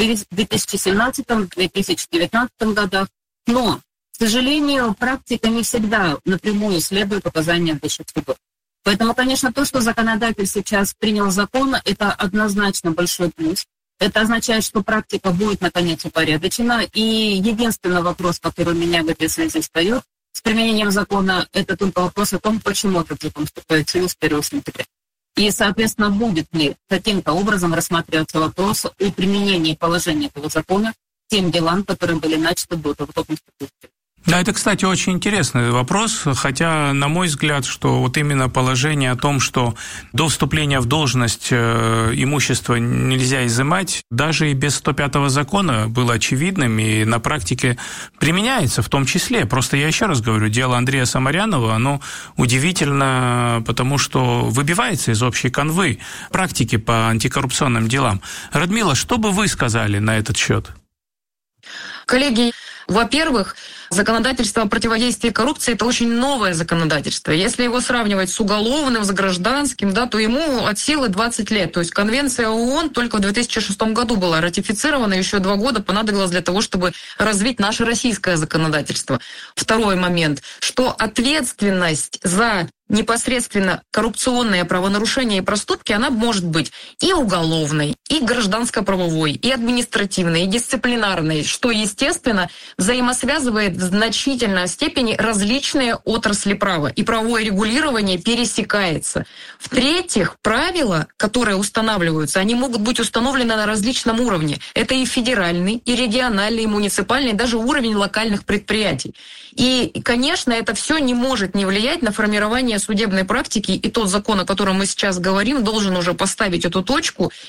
2017-2019 годах. Но, к сожалению, практика не всегда напрямую следует указаниям высших судов. Поэтому, конечно, то, что законодатель сейчас принял закон, это однозначно большой плюс. Это означает, что практика будет, наконец, упорядочена. И единственный вопрос, который у меня в этой связи встает с применением закона, это только вопрос о том, почему этот закон вступает в силу с 1 сентября. И, соответственно, будет ли каким-то образом рассматриваться вопрос о применении положения этого закона тем делам, которые были начаты до того, как он вступил. Да, это, кстати, очень интересный вопрос, хотя, на мой взгляд, что вот именно положение о том, что до вступления в должность имущество нельзя изымать, даже и без 105-го закона было очевидным и на практике применяется в том числе. Просто я еще раз говорю, дело Андрея Самарянова, оно удивительно, потому что выбивается из общей канвы практики по антикоррупционным делам. Радмила, что бы вы сказали на этот счет? Коллеги, во-первых, законодательство о противодействии коррупции – это очень новое законодательство. Если его сравнивать с уголовным, с гражданским, то ему от силы 20 лет. То есть Конвенция ООН только в 2006 году была ратифицирована, еще 2 года понадобилось для того, чтобы развить наше российское законодательство. Второй момент, что ответственность за непосредственно коррупционные правонарушения и проступки, она может быть и уголовной, и гражданско-правовой, и административной, и дисциплинарной, что, естественно, взаимосвязывает в значительной степени различные отрасли права, и правовое регулирование пересекается. В-третьих, правила, которые устанавливаются, они могут быть установлены на различном уровне. Это и федеральный, и региональный, и муниципальный, и даже уровень локальных предприятий. И, конечно, это все не может не влиять на формирование судебной практики, и тот закон, о котором мы сейчас говорим, должен уже поставить эту точку и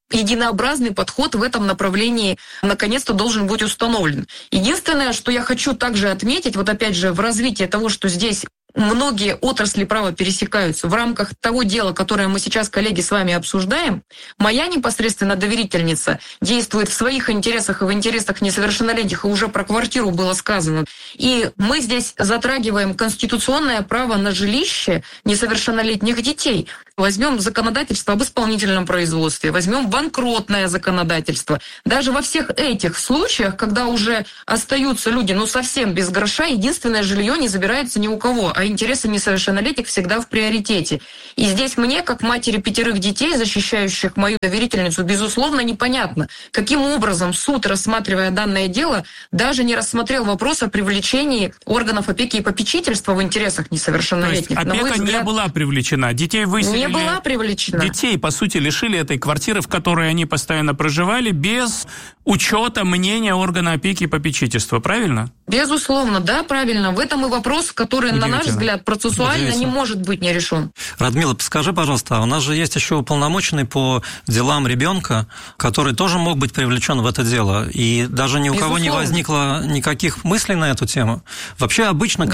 единообразный подход в этом направлении наконец-то должен быть установлен. Единственное, что я хочу также отметить, вот опять же, в развитии того, что здесь многие отрасли права пересекаются. В рамках того дела, которое мы сейчас, коллеги, с вами обсуждаем, моя непосредственно доверительница действует в своих интересах и в интересах несовершеннолетних, и уже про квартиру было сказано. И мы здесь затрагиваем конституционное право на жилище несовершеннолетних детей. Возьмем законодательство об исполнительном производстве, возьмем банкротное законодательство. Даже во всех этих случаях, когда уже остаются люди, совсем без гроша, единственное жилье не забирается ни у кого, а интересы несовершеннолетних всегда в приоритете. И здесь мне, как матери 5 детей, защищающих мою доверительницу, безусловно, непонятно, каким образом суд, рассматривая данное дело, даже не рассмотрел вопрос о привлечении органов опеки и попечительства в интересах несовершеннолетних. То есть опека не была привлечена, детей выселили. Не была привлечена. Детей, по сути, лишили этой квартиры, в которой они постоянно проживали, без учета мнения органа опеки и попечительства, правильно? Безусловно, да, правильно. В этом и вопрос, который, на наш взгляд, процессуально не может быть не решен. Радмила, скажи, пожалуйста, у нас же есть еще уполномоченный по делам ребенка, который тоже мог быть привлечен в это дело, и даже ни у кого не возникло никаких мыслей на эту тему. Вообще обычно,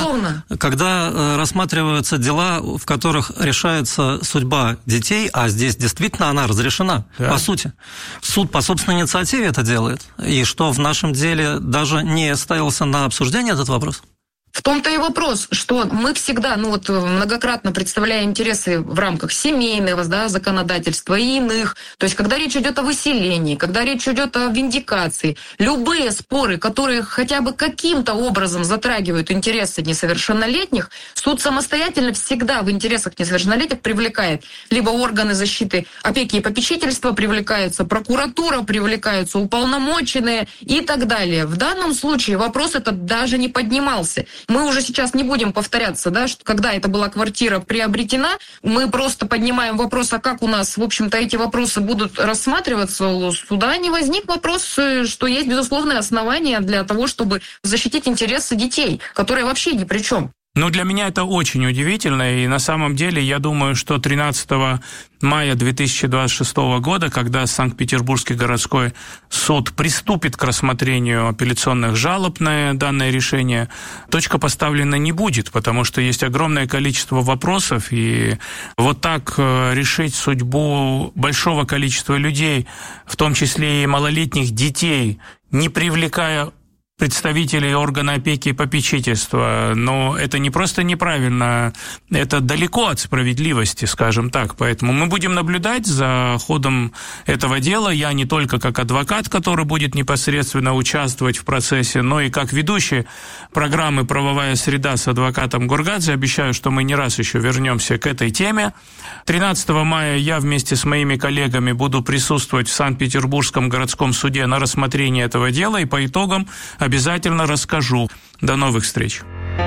когда рассматриваются дела, в которых решается судьба детей, а здесь действительно она разрешена, по сути. Суд по собственной инициативе это делает. И что в нашем деле даже не ставился на обсуждение этот вопрос? В том-то и вопрос, что мы всегда, многократно представляя интересы в рамках семейного законодательства и иных, то есть когда речь идет о выселении, когда речь идет о виндикации, любые споры, которые хотя бы каким-то образом затрагивают интересы несовершеннолетних, суд самостоятельно всегда в интересах несовершеннолетних привлекает либо органы защиты, опеки и попечительства привлекаются, прокуратура привлекаются, уполномоченные и так далее. В данном случае вопрос этот даже не поднимался. Мы уже сейчас не будем повторяться, что когда это была квартира приобретена, мы просто поднимаем вопрос, а как у нас, в общем-то, эти вопросы будут рассматриваться у суда. Не возник вопрос, что есть безусловное основание для того, чтобы защитить интересы детей, которые вообще ни при чем. Для меня это очень удивительно, и на самом деле я думаю, что 13 мая 2026 года, когда Санкт-Петербургский городской суд приступит к рассмотрению апелляционных жалоб на данное решение, точка поставлена не будет, потому что есть огромное количество вопросов, и вот так решить судьбу большого количества людей, в том числе и малолетних детей, не привлекая представителей органа опеки и попечительства, но это не просто неправильно, это далеко от справедливости, скажем так. Поэтому мы будем наблюдать за ходом этого дела. Я не только как адвокат, который будет непосредственно участвовать в процессе, но и как ведущий программы «Правовая среда» с адвокатом Гургадзе. Обещаю, что мы не раз еще вернемся к этой теме. 13 мая я вместе с моими коллегами буду присутствовать в Санкт-Петербургском городском суде на рассмотрении этого дела, и по итогам обязательно расскажу. До новых встреч.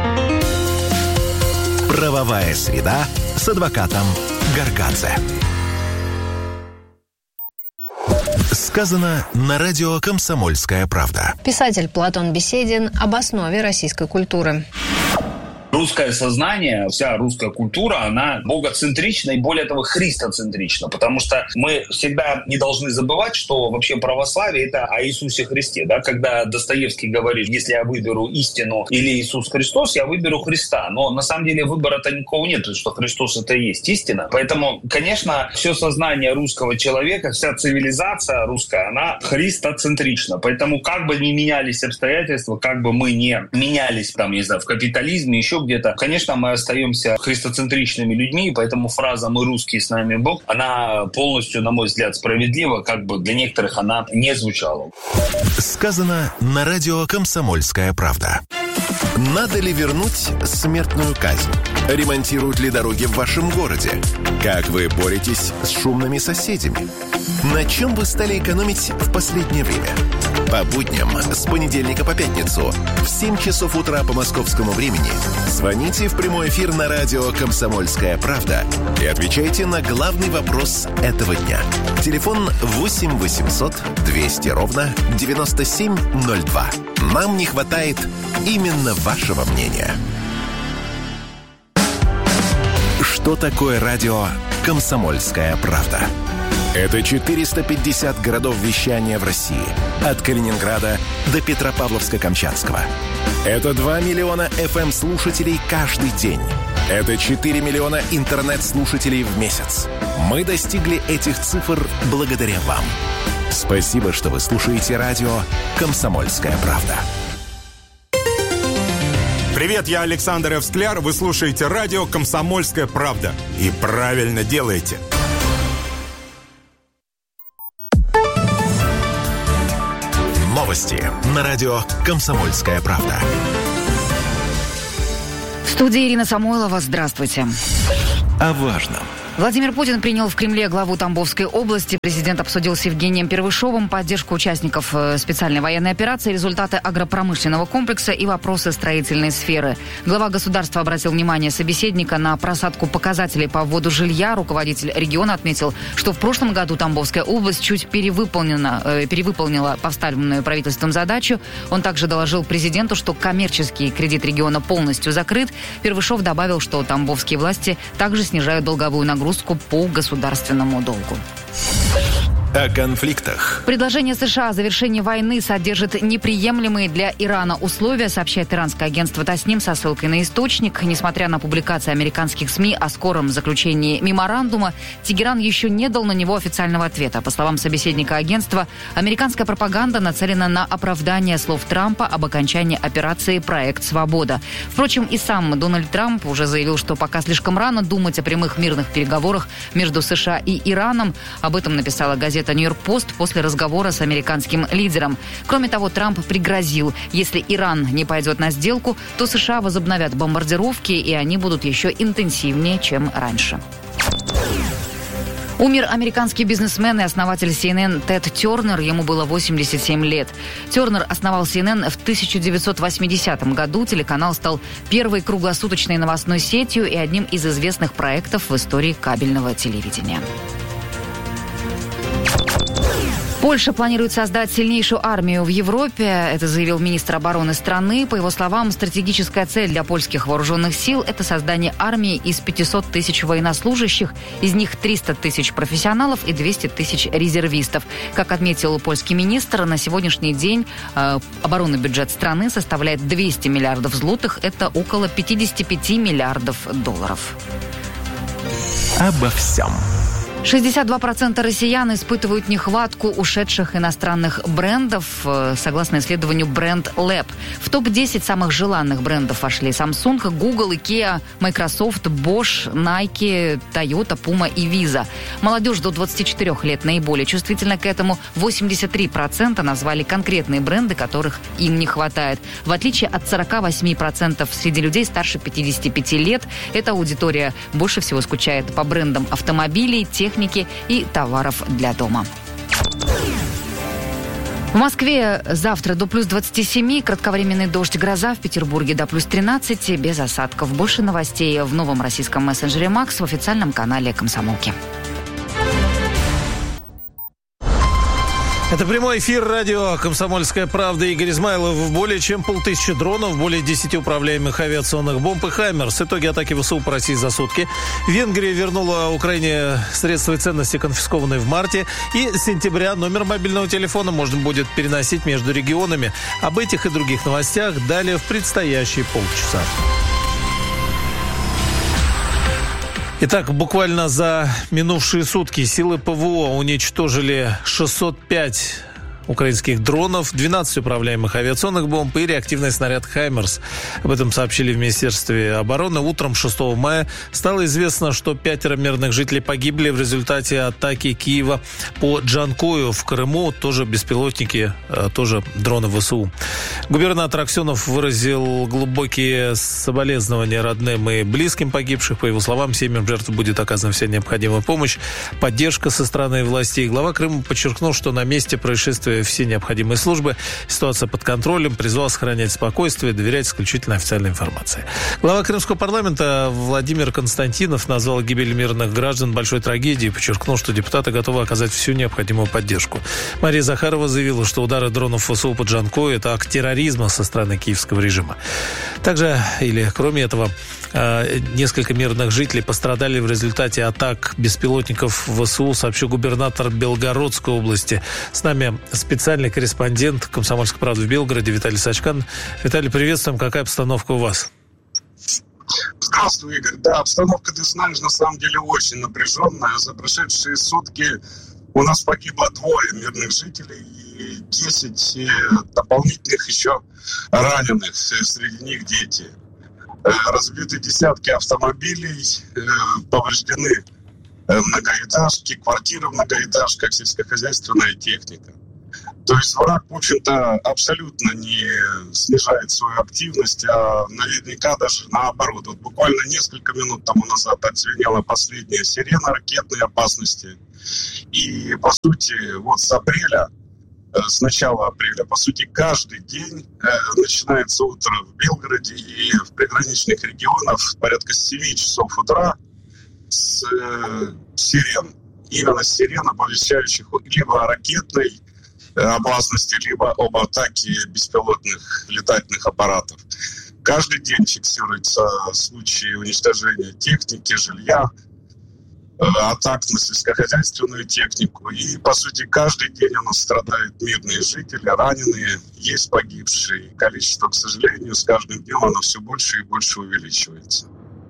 Правовая среда с адвокатом Горгадзе. Сказано на радио «Комсомольская правда». Писатель Платон Беседин об основе российской культуры. Русское сознание, вся русская культура, она богоцентрична и, более того, христоцентрична, потому что мы всегда не должны забывать, что вообще православие — это о Иисусе Христе. Когда Достоевский говорит, если я выберу истину или Иисус Христос, я выберу Христа. Но на самом деле выбора-то никакого нет, что Христос — это и есть истина. Поэтому, конечно, все сознание русского человека, вся цивилизация русская, она христоцентрична. Поэтому как бы ни менялись обстоятельства, как бы мы не менялись, в капитализме, еще где-то, конечно, мы остаемся христоцентричными людьми, и поэтому фраза «мы русские, с нами Бог», она полностью, на мой взгляд, справедлива, как бы для некоторых она не звучала. Сказано на радио «Комсомольская правда». Надо ли вернуть смертную казнь? Ремонтируют ли дороги в вашем городе? Как вы боретесь с шумными соседями? На чем вы стали экономить в последнее время? По будням с понедельника по пятницу в 7 часов утра по московскому времени звоните в прямой эфир на радио «Комсомольская правда» и отвечайте на главный вопрос этого дня. Телефон 8 800 200 ровно 9702. Нам не хватает именно вашего мнения. Что такое радио «Комсомольская правда»? Это 450 городов вещания в России. От Калининграда до Петропавловска-Камчатского. Это 2 миллиона FM-слушателей каждый день. Это 4 миллиона интернет-слушателей в месяц. Мы достигли этих цифр благодаря вам. Спасибо, что вы слушаете радио «Комсомольская правда». Привет, я Александр Евскляр. Вы слушаете радио «Комсомольская правда». И правильно делаете. Новости на радио «Комсомольская правда». В студии Ирина Самойлова. Здравствуйте. О важном. Владимир Путин принял в Кремле главу Тамбовской области. Президент обсудил с Евгением Первышовым поддержку участников специальной военной операции, результаты агропромышленного комплекса и вопросы строительной сферы. Глава государства обратил внимание собеседника на просадку показателей по вводу жилья. Руководитель региона отметил, что в прошлом году Тамбовская область чуть перевыполнила поставленную правительством задачу. Он также доложил президенту, что коммерческий кредит региона полностью закрыт. Первышов добавил, что тамбовские власти также снижают долговую нагрузку по государственному долгу. О конфликтах. Предложение США о завершении войны содержит неприемлемые для Ирана условия, сообщает иранское агентство Тасним со ссылкой на источник. Несмотря на публикации американских СМИ о скором заключении меморандума, Тегеран еще не дал на него официального ответа. По словам собеседника агентства, американская пропаганда нацелена на оправдание слов Трампа об окончании операции «Проект Свобода». Впрочем, и сам Дональд Трамп уже заявил, что пока слишком рано думать о прямых мирных переговорах между США и Ираном. Об этом написала газета «Нью-Йорк-Пост» после разговора с американским лидером. Кроме того, Трамп пригрозил, если Иран не пойдет на сделку, то США возобновят бомбардировки, и они будут еще интенсивнее, чем раньше. Умер американский бизнесмен и основатель CNN Тед Тернер. Ему было 87 лет. Тернер основал CNN в 1980 году. Телеканал стал первой круглосуточной новостной сетью и одним из известных проектов в истории кабельного телевидения. Польша планирует создать сильнейшую армию в Европе. Это заявил министр обороны страны. По его словам, стратегическая цель для польских вооруженных сил – это создание армии из 500 тысяч военнослужащих. Из них 300 тысяч профессионалов и 200 тысяч резервистов. Как отметил польский министр, на сегодняшний день оборонный бюджет страны составляет 200 миллиардов злотых. Это около 55 миллиардов долларов. Обо всем. 62% россиян испытывают нехватку ушедших иностранных брендов, согласно исследованию Brand Lab. В топ-10 самых желанных брендов вошли Samsung, Google, IKEA, Microsoft, Bosch, Nike, Toyota, Puma и Visa. Молодежь до 24 лет наиболее чувствительна к этому. 83% назвали конкретные бренды, которых им не хватает. В отличие от 48% среди людей старше 55 лет, эта аудитория больше всего скучает по брендам автомобилей, техники и товаров для дома. В Москве завтра до плюс 27, кратковременный дождь, гроза. В Петербурге до плюс 13, без осадков. Больше новостей в новом российском мессенджере «Макс» в официальном канале «Комсомолки». Это прямой эфир радио «Комсомольская правда». Игорь Измайлов. Более чем 500 дронов, более 10 управляемых авиационных бомб и «Хаймерс». Итоги атаки ВСУ по России за сутки. Венгрия вернула Украине средства и ценности, конфискованные в марте. И с сентября номер мобильного телефона можно будет переносить между регионами. Об этих и других новостях далее в предстоящие полчаса. Итак, буквально за минувшие сутки силы ПВО уничтожили 605 украинских дронов, 12 управляемых авиационных бомб и реактивный снаряд «Хаймерс». Об этом сообщили в Министерстве обороны. Утром 6 мая стало известно, что 5 мирных жителей погибли в результате атаки Киева по Джанкою в Крыму. Тоже беспилотники, тоже дроны ВСУ. Губернатор Аксенов выразил глубокие соболезнования родным и близким погибших. По его словам, семьям жертв будет оказана вся необходимая помощь, поддержка со стороны властей. Глава Крыма подчеркнул, что на месте происшествия вызвали все необходимые службы. Ситуация под контролем. Призвал сохранять спокойствие, доверять исключительно официальной информации. Глава Крымского парламента Владимир Константинов назвал гибель мирных граждан большой трагедией и подчеркнул, что депутаты готовы оказать всю необходимую поддержку. Мария Захарова заявила, что удары дронов ВСУ по Джанкою – это акт терроризма со стороны киевского режима. Также, или кроме этого, несколько мирных жителей пострадали в результате атак беспилотников ВСУ, сообщил губернатор Белгородской области. С нами специальный корреспондент «Комсомольской правды» в Белгороде Виталий Сачкан. Виталий, приветствуем. Какая обстановка у вас? Здравствуй, Игорь. Да, обстановка, ты знаешь, на самом деле очень напряженная. За прошедшие сутки у нас погибло 2 мирных жителей и 10 дополнительных еще раненых. Среди них дети. Разбиты десятки автомобилей, повреждены многоэтажки, квартиры в многоэтажках, сельскохозяйственная техника. То есть враг, в общем-то, абсолютно не снижает свою активность, а наверняка даже наоборот. Вот буквально несколько минут тому назад отзвенела последняя сирена ракетной опасности. И, по сути, вот с апреля, с начала апреля, по сути, каждый день начинается утро в Белгороде и в приграничных регионах порядка 7 часов утра с сирен. Именно сирен, оповещающих либо о ракетной опасности, либо об атаке беспилотных летательных аппаратов. Каждый день фиксируются случаи уничтожения техники, жилья, атак на сельскохозяйственную технику. И, по сути, каждый день у нас страдают мирные жители, раненые, есть погибшие. Количество, к сожалению, с каждым днем оно все больше и больше увеличивается.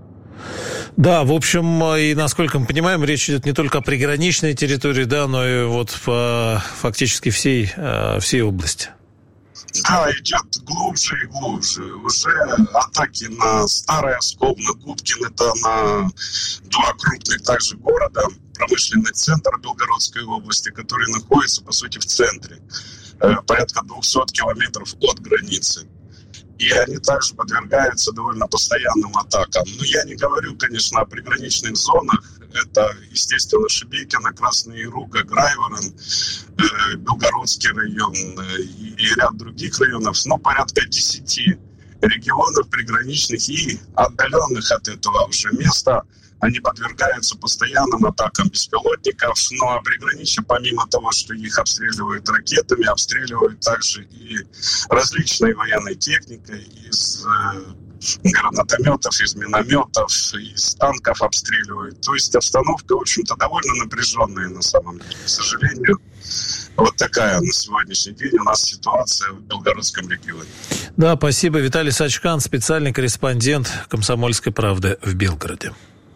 Да, в общем, и насколько мы понимаем, речь идет не только о приграничной территории, да, но и вот по фактически всей области. Да, идет глубже и глубже. Уже атаки на Старый Оскол, на Губкин, это на 2 крупных также города, промышленный центр Белгородской области, который находится, по сути, в центре, порядка 200 километров от границы. И они также подвергаются довольно постоянным атакам. Но я не говорю, конечно, о приграничных зонах. Это, естественно, Шебекино, Красная Яруга, Грайворон, Белгородский район и ряд других районов. Но порядка 10 регионов приграничных и отдаленных от этого уже места. Они подвергаются постоянным атакам беспилотников, но а приграничье, помимо того, что их обстреливают ракетами, обстреливают также и различной военной техникой из гранатометов, из минометов, из танков обстреливают. То есть обстановка, в общем-то, довольно напряженная на самом деле. К сожалению, вот такая на сегодняшний день у нас ситуация в Белгородском регионе. Да, спасибо. Виталий Сачкан, специальный корреспондент «Комсомольской правды» в Белгороде.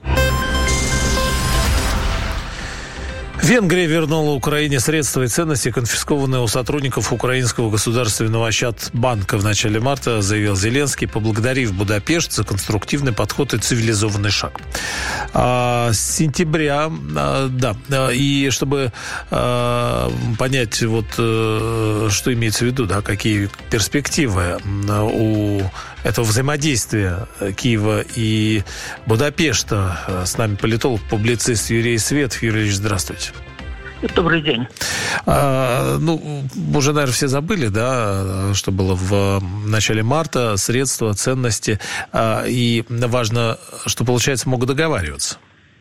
Венгрия вернула Украине средства и ценности, конфискованные у сотрудников Украинского государственного Ощадбанка в начале марта, заявил Зеленский, поблагодарив Будапешт за конструктивный подход и цивилизованный шаг. С сентября, и чтобы понять, вот, что имеется в виду, да, какие перспективы у этого взаимодействия Киева и Будапешта, с нами политолог, публицист Юрий Светов. Юрий Ильич, здравствуйте. Добрый день. Уже, наверное, все забыли, да, что было в начале марта, средства, ценности, и важно, что, получается, могут договариваться.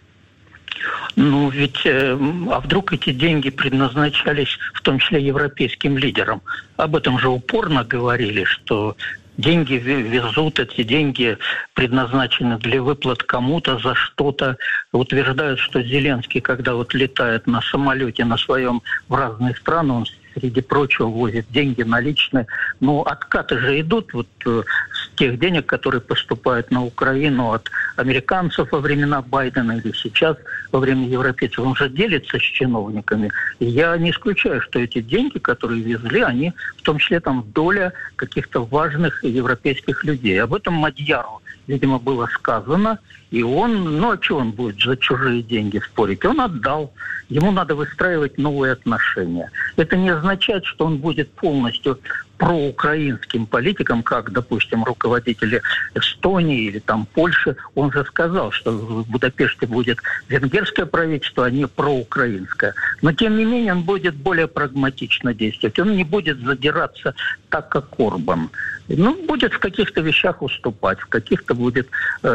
А вдруг эти деньги предназначались в том числе европейским лидерам? Об этом же упорно говорили, что деньги везут, эти деньги предназначены для выплат кому-то за что-то. Утверждают, что Зеленский, когда вот летает на самолете на своем в разные страны, он среди прочего возит деньги наличные. Но откаты же идут вот с тех денег, которые поступают на Украину от американцев во времена Байдена или сейчас во время европейцев. Он же делится с чиновниками. И я не исключаю, что эти деньги, которые везли, они в том числе там доля каких-то важных европейских людей. Об этом Мадьяру, видимо, было сказано. И он, а что он будет за чужие деньги спорить? Он отдал. Ему надо выстраивать новые отношения. Это не означает, что он будет полностью проукраинским политиком, как, допустим, руководители Эстонии или там Польши. Он же сказал, что в Будапеште будет венгерское правительство, а не проукраинское. Но, тем не менее, он будет более прагматично действовать. Он не будет задираться так, как Орбан. Будет в каких-то вещах уступать, в каких-то будет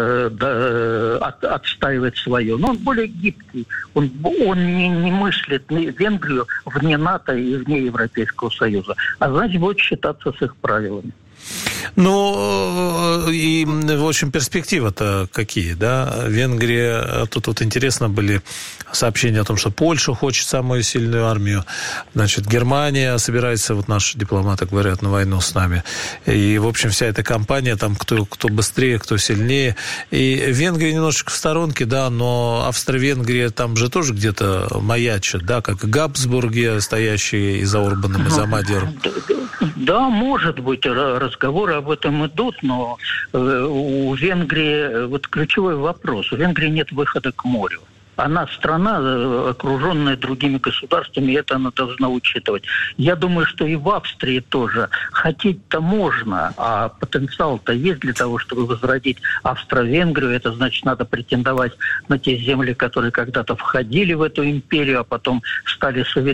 отстаивать свое. Но он более гибкий. Он не мыслит Венгрию вне НАТО и вне Европейского Союза. А значит, будет считаться с их правилами. И, в общем, перспективы-то какие, да? Венгрия, тут вот интересно были сообщения о том, что Польша хочет самую сильную армию, значит, Германия собирается, вот наши дипломаты говорят, на войну с нами. И, в общем, вся эта кампания, там, кто быстрее, кто сильнее. И Венгрия немножечко в сторонке, да, но Австро-Венгрия там же тоже где-то маячит, да, как и Габсбурги, стоящие и за Орбаном, и за Мадером. Да, может быть, разговоры об этом идут, но у Венгрии, вот ключевой вопрос, у Венгрии нет выхода к морю. Она страна, окруженная другими государствами, и это она должна учитывать. Я думаю, что и в Австрии тоже. Хотеть-то можно, а потенциал-то есть для того, чтобы возродить Австро-Венгрию. Это значит, надо претендовать на те земли, которые когда-то входили в эту империю, а потом стали суверенными.